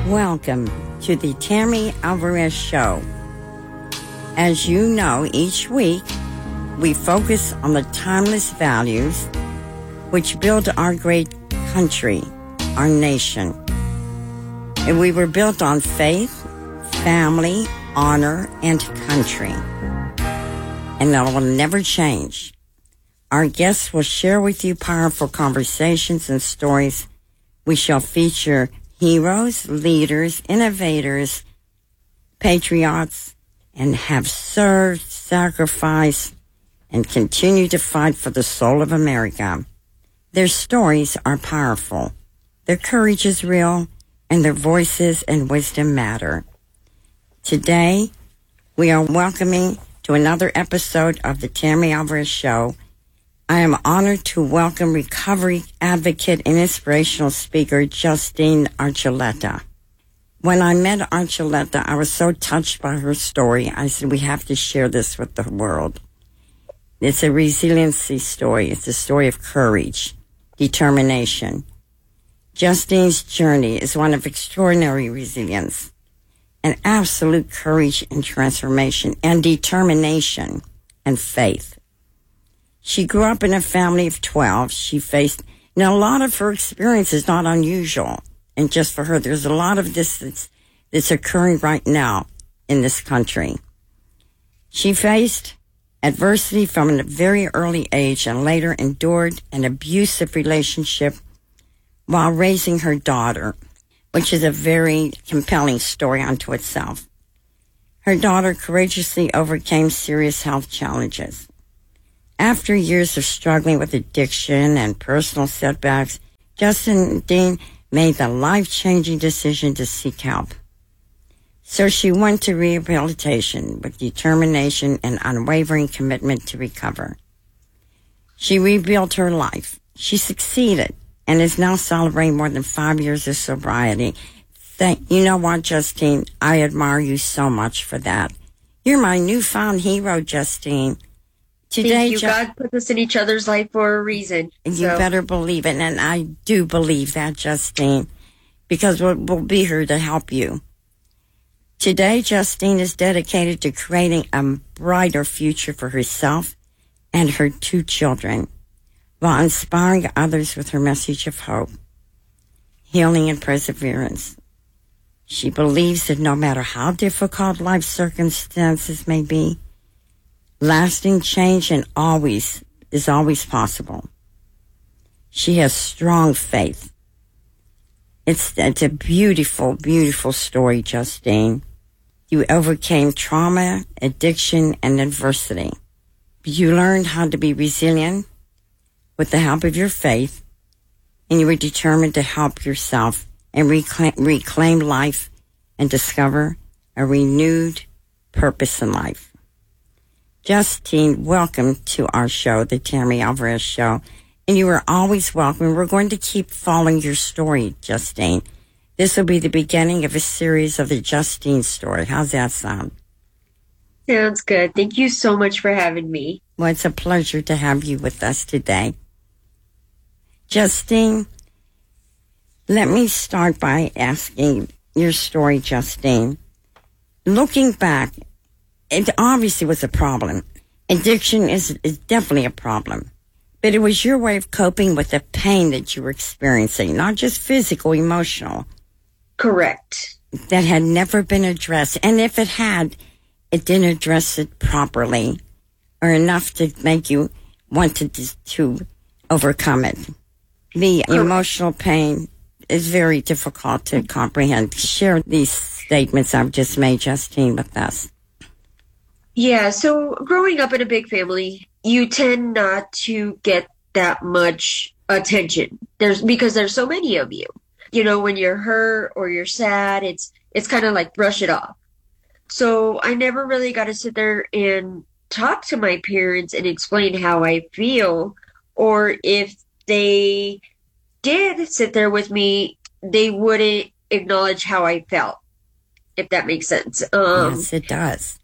Welcome to the Tammy Alvarez Show. As you know, each week we focus on the timeless values which build our great country, our nation. And we were built on faith, family, honor, and country. And that will never change. Our guests will share with you powerful conversations and stories. We shall feature heroes, leaders, innovators, patriots, and have served, sacrificed, and continue to fight for the soul of America. Their stories are powerful. Their courage is real, and their voices and wisdom matter. Today, we are welcoming to another episode of the Tammy Alvarez Show. I am honored to welcome recovery advocate and inspirational speaker Justine Archuleta. When I met Archuleta, I was so touched by her story. I said, we have to share this with the world. It's a resiliency story. It's a story of courage, determination. Justine's journey is one of extraordinary resilience and absolute courage and transformation and determination and faith. She grew up in a family of 12. She faced, now a lot of her experience is not unusual. And just for her, there's a lot of this that's occurring right now in this country. She faced adversity from a very early age and later endured an abusive relationship while raising her daughter, which is a very compelling story unto itself. Her daughter courageously overcame serious health challenges. After years of struggling with addiction and personal setbacks, Justine made the life-changing decision to seek help. So she went to rehabilitation with determination and unwavering commitment to recover. She rebuilt her life. She succeeded and is now celebrating more than 5 years of sobriety. You know what, Justine? I admire you so much for that. You're my newfound hero, Justine. Today, thank you. God put us in each other's life for a reason. You better believe it, and I do believe that, Justine, because we'll be here to help you. Today, Justine is dedicated to creating a brighter future for herself and her 2 children, while inspiring others with her message of hope, healing, and perseverance. She believes that no matter how difficult life circumstances may be, lasting change is always possible. She has strong faith. It's a beautiful, beautiful story, Justine. You overcame trauma, addiction, and adversity. You learned how to be resilient with the help of your faith, and you were determined to help yourself and reclaim life and discover a renewed purpose in life. Justine, welcome to our show, the Tammy Alvarez Show. And you are always welcome. We're going to keep following your story, Justine. This will be the beginning of a series of the Justine story. How's that sound? Sounds good. Thank you so much for having me. Well, it's a pleasure to have you with us today. Justine, let me start by asking your story, Justine. Looking back, it obviously was a problem. Addiction is definitely a problem. But it was your way of coping with the pain that you were experiencing, not just physical, emotional. Correct. That had never been addressed. And if it had, it didn't address it properly or enough to make you want to overcome it. The emotional pain is very difficult to comprehend. Share these statements I've just made, Justine, with us. Yeah, so growing up in a big family, you tend not to get that much attention. Because there's so many of you. You know, when you're hurt or you're sad, it's kind of like brush it off. So I never really got to sit there and talk to my parents and explain how I feel. Or if they did sit there with me, they wouldn't acknowledge how I felt, if that makes sense. Yes, it does.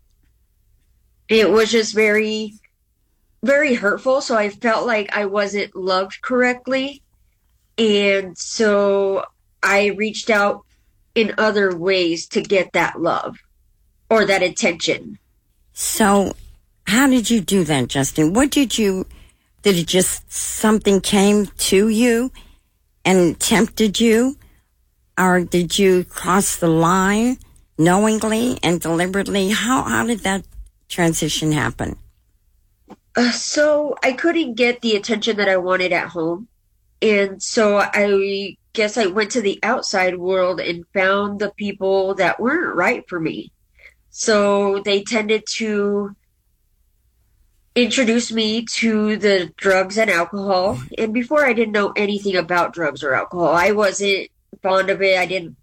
It was just very, very hurtful. So I felt like I wasn't loved correctly. And so I reached out in other ways to get that love or that attention. So how did you do that, Justin? Did it just something came to you and tempted you? Or did you cross the line knowingly and deliberately? How did that transition happen? So I couldn't get the attention that I wanted at home. And so I guess I went to the outside world and found the people that weren't right for me. So they tended to introduce me to the drugs and alcohol. And before I didn't know anything about drugs or alcohol. I wasn't fond of it. I didn't,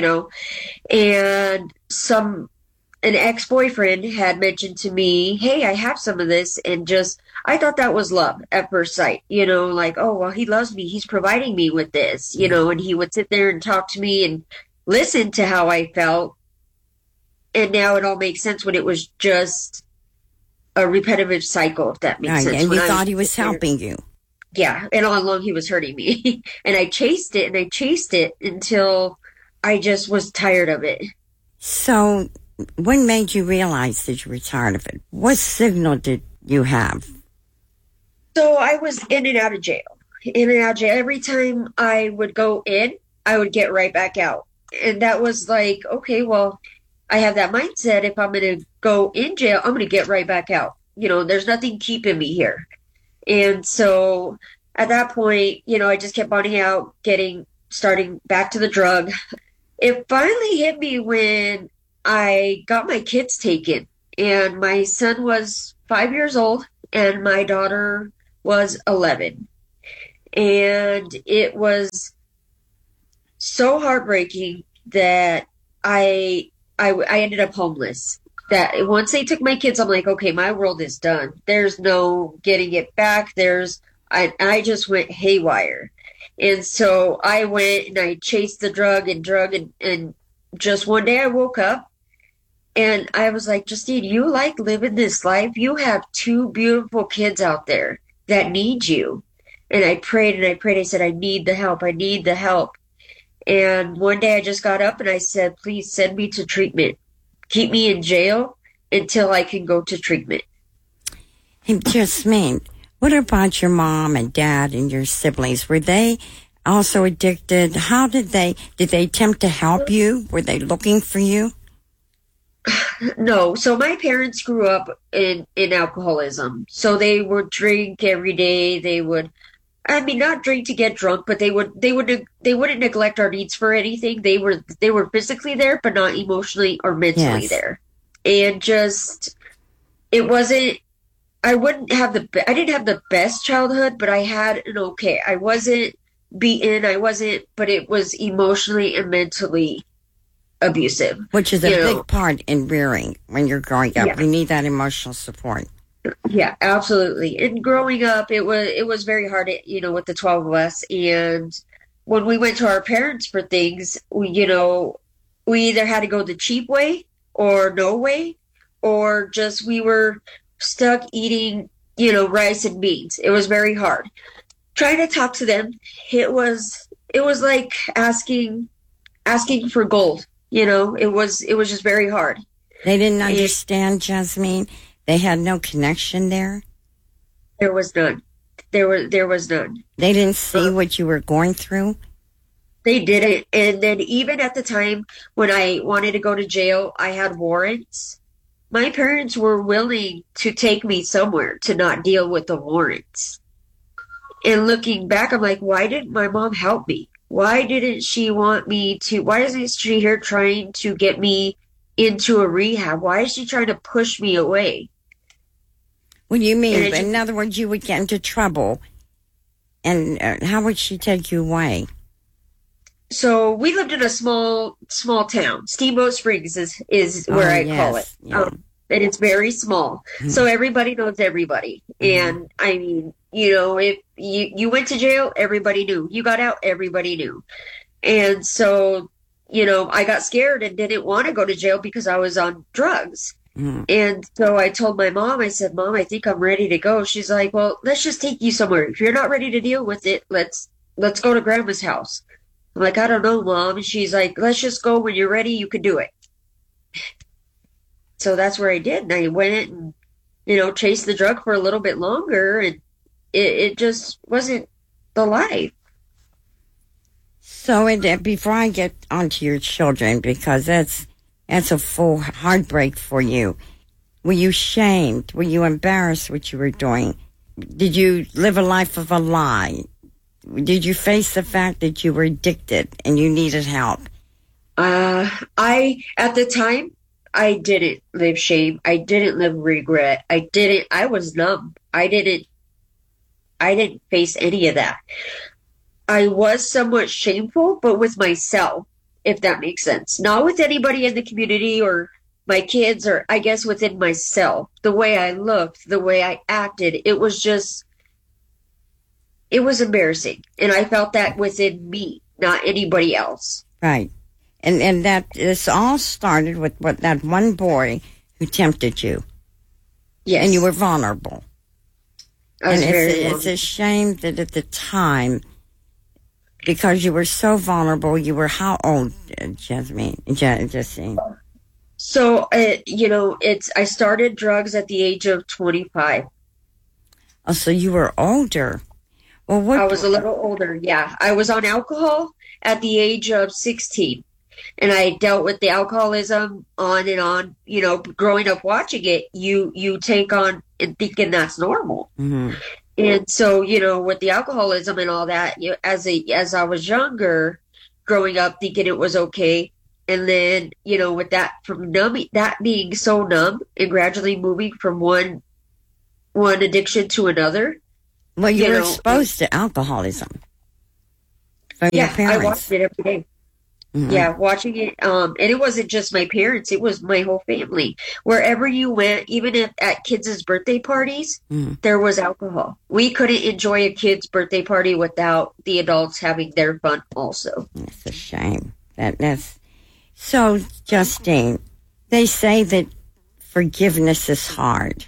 and an ex-boyfriend had mentioned to me, hey, I have some of this, and I thought that was love at first sight, like, oh, well, he loves me. He's providing me with this, and he would sit there and talk to me and listen to how I felt. And now it all makes sense when it was just a repetitive cycle, if that makes sense. And you thought he was helping you. Yeah, and all along he was hurting me. And I chased it until I just was tired of it. So what made you realize that you were tired of it? What signal did you have? So I was in and out of jail. Every time I would go in, I would get right back out. And that was like, okay, well, I have that mindset. If I'm going to go in jail, I'm going to get right back out. There's nothing keeping me here. And so at that point, I just kept bonding out, starting back to the drug. It finally hit me when I got my kids taken, and my son was 5 years old and my daughter was 11. And it was so heartbreaking that I ended up homeless. That once they took my kids, I'm like, okay, my world is done. There's no getting it back. I just went haywire. And so I went and I chased the drug and just one day I woke up and I was like, Justine, you like living this life? You have 2 beautiful kids out there that need you. And I prayed and I prayed. I said, I need the help. I need the help. And one day I just got up and I said, please send me to treatment. Keep me in jail until I can go to treatment. And Jasmine, what about your mom and dad and your siblings? Were they also addicted? How did they attempt to help you? Were they looking for you? No. So my parents grew up in alcoholism. So they would drink every day. They would, not drink to get drunk, but they wouldn't neglect our needs for anything. They were physically there, but not emotionally or mentally there. And it wasn't, I didn't have the best childhood, but I had an okay. I wasn't beaten. But it was emotionally and mentally abusive. With a big part in rearing when you're growing up. Yeah. You need that emotional support. Yeah, absolutely. And growing up, it was very hard, with the 12 of us. And when we went to our parents for things, we either had to go the cheap way or no way, or just we were stuck eating, rice and beans. It was very hard. Trying to talk to them, it was like asking for gold. It was just very hard. They didn't understand, Jasmine. They had no connection there? There was none. There was none. They didn't see what you were going through? They didn't. And then even at the time when I wanted to go to jail, I had warrants. My parents were willing to take me somewhere to not deal with the warrants. And looking back, I'm like, why didn't my mom help me? Why didn't she want me to? Why isn't she here trying to get me into a rehab? Why is she trying to push me away? What do you mean? In other words, you would get into trouble. And how would she take you away? So we lived in a small town. Steamboat Springs is where I call it. Yeah. And it's very small. Mm-hmm. So everybody knows everybody. Mm-hmm. And if you went to jail, everybody knew. You got out, everybody knew. And so, I got scared and didn't want to go to jail because I was on drugs. Mm. And so I told my mom, I said, Mom, I think I'm ready to go. She's like, well, let's just take you somewhere. If you're not ready to deal with it, let's go to Grandma's house. I'm like, I don't know, Mom. And she's like, let's just go. When you're ready, you can do it. So that's where I did. And I went and, chased the drug for a little bit longer. And it just wasn't the life. So before I get onto your children, because that's a full heartbreak for you, were you shamed? Were you embarrassed what you were doing? Did you live a life of a lie? Did you face the fact that you were addicted and you needed help? At the time, I didn't live shame. I didn't live regret. I was numb. I didn't face any of that. I was somewhat shameful, but with myself, if that makes sense. Not with anybody in the community or my kids, or I guess within myself. The way I looked, the way I acted, it was embarrassing. And I felt that within me, not anybody else. Right. And that this all started with that one boy who tempted you. Yes. And you were vulnerable. It's a shame that at the time, because you were so vulnerable, you were how old, Justine? So, I started drugs at the age of 25. Oh, so you were older. Well, I was a little older, yeah. I was on alcohol at the age of 16. And I dealt with the alcoholism on and on. Growing up watching it, you take on and thinking that's normal. Mm-hmm. And so, with the alcoholism and all that, as I was younger, growing up thinking it was okay. And then, with that that being so numb and gradually moving from one addiction to another. Well, you were exposed to alcoholism from your parents. I watched it every day. Mm-hmm. Yeah, watching it. And it wasn't just my parents. It was my whole family. Wherever you went, even at kids' birthday parties, there was alcohol. We couldn't enjoy a kid's birthday party without the adults having their fun also. That's a shame. That's so, Justine, they say that forgiveness is hard.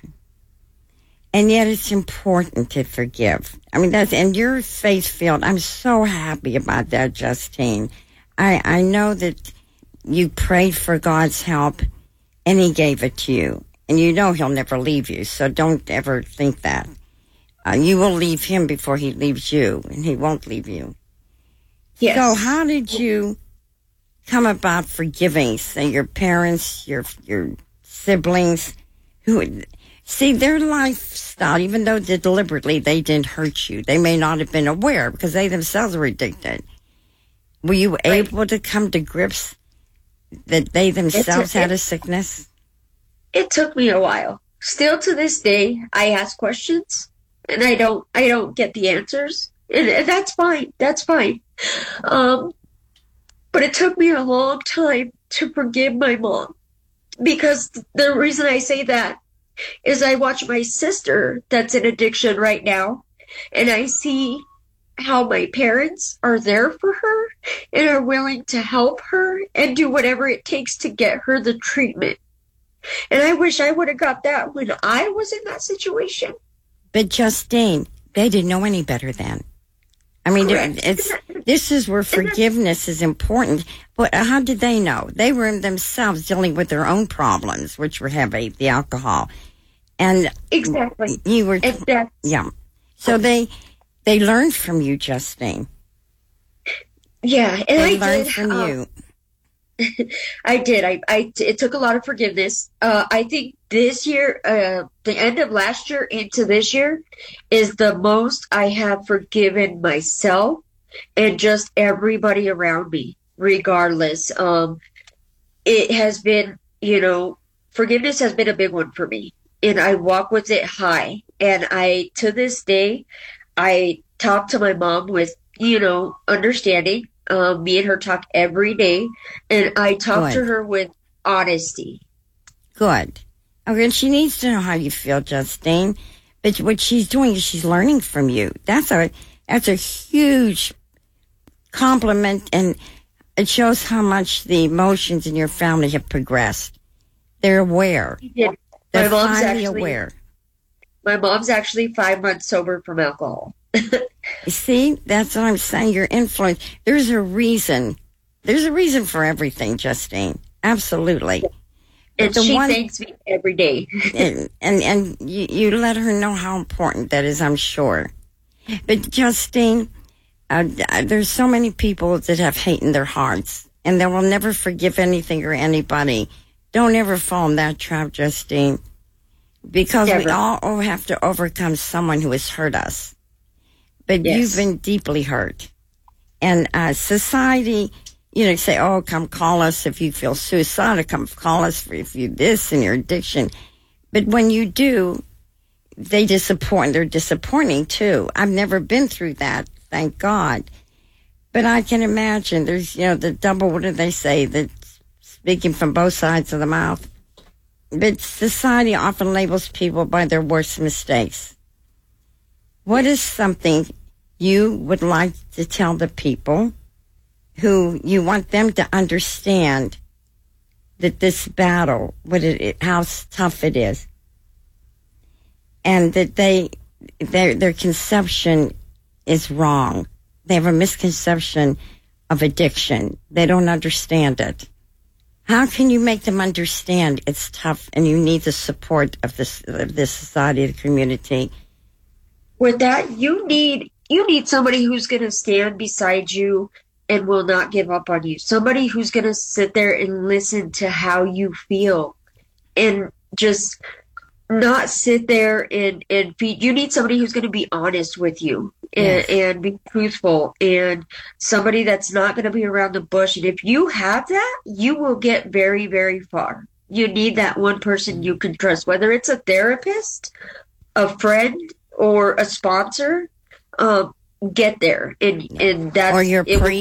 And yet it's important to forgive. I mean, and you're faith-filled. I'm so happy about that, Justine. I know that you prayed for God's help, and He gave it to you. And you know He'll never leave you, so don't ever think that. You will leave Him before He leaves you, and He won't leave you. Yes. So how did you come about forgiving, say, your parents, your siblings, who... See, their lifestyle, even though deliberately they didn't hurt you, they may not have been aware because they themselves were addicted. Were you able to come to grips that they themselves had a sickness? It took me a while. Still to this day, I ask questions and I don't get the answers. And that's fine. That's fine. But it took me a long time to forgive my mom, because the reason I say that is I watch my sister that's in addiction right now, and I see how my parents are there for her and are willing to help her and do whatever it takes to get her the treatment. And I wish I would have got that when I was in that situation. But Justine, they didn't know any better then. I mean, this is where forgiveness is important. But how did they know? They were themselves dealing with their own problems, which were heavy, the alcohol. And exactly. You were, yeah. So they learned from you, Justine. Yeah, and they learned from you. I did. It took a lot of forgiveness. I think this year, the end of last year into this year, is the most I have forgiven myself and just everybody around me, regardless. It has been, forgiveness has been a big one for me, and I walk with it high. And to this day, I talk to my mom with, understanding. Me and her talk every day, and I talk to her with honesty. Good. Okay, and she needs to know how you feel, Justine. But what she's doing is she's learning from you. That's a huge compliment, and it shows how much the emotions in your family have progressed. They're aware. They're finally aware. My mom's actually 5 months sober from alcohol. See, that's what I'm saying. Your influence. There's a reason. There's a reason for everything, Justine. Absolutely. And she thanks me every day. and you let her know how important that is, I'm sure. But Justine, there's so many people that have hate in their hearts, and they will never forgive anything or anybody. Don't ever fall in that trap, Justine, because we all have to overcome someone who has hurt us. But you've been deeply hurt. And society, say, oh, come call us if you feel suicidal. Come call us if you this and your addiction. But when you do, they disappoint. They're disappointing, too. I've never been through that, thank God. But I can imagine there's, the double, what do they say, that speaking from both sides of the mouth. But society often labels people by their worst mistakes. What is something you would like to tell the people who you want them to understand that this battle, how tough it is, and that their conception is wrong? They have a misconception of addiction. They don't understand it. How can you make them understand it's tough and you need the support of this society, the community? With that, you need somebody who's going to stand beside you and will not give up on you. Somebody who's going to sit there and listen to how you feel and just not sit there and feed. You need somebody who's going to be honest with you and be truthful, and somebody that's not going to be around the bush. And if you have that, you will get very, very far. You need that one person you can trust, whether it's a therapist, a friend, or a sponsor. Get there, and that's or your